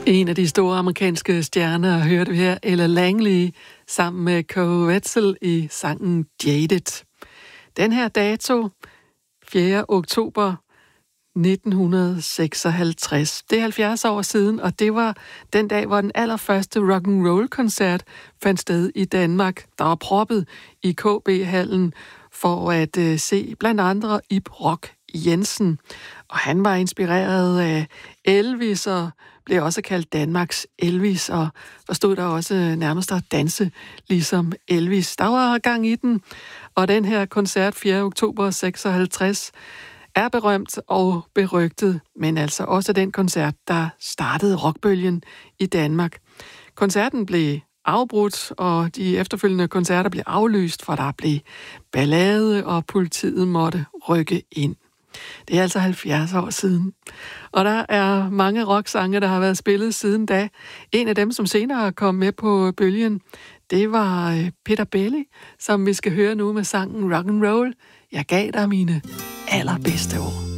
En af de store amerikanske stjerner hørte vi her, Ella Langley, sammen med Koe Wetzel i sangen Jaded. Den her dato, 4. oktober 1956. Det er 70 år siden, og det var den dag, hvor den allerførste rock'n'roll-koncert fandt sted i Danmark. Der var proppet i KB-hallen for at se blandt andre Ib Rock Jensen. Og han var inspireret af Elvis og blev også kaldt Danmarks Elvis, og forstod der også nærmest at danse ligesom Elvis. Der var gang i den, og den her koncert 4. oktober 56 er berømt og berygtet, men altså også den koncert, der startede rockbølgen i Danmark. Koncerten blev afbrudt, og de efterfølgende koncerter blev aflyst, for der blev ballade, og politiet måtte rykke ind. Det er altså 70 år siden. Og der er mange rocksange, der har været spillet siden da. En af dem, som senere kom med på bølgen, det var Peter Belli, som vi skal høre nu med sangen Rock'n'Roll. Jeg gav dig mine allerbedste år.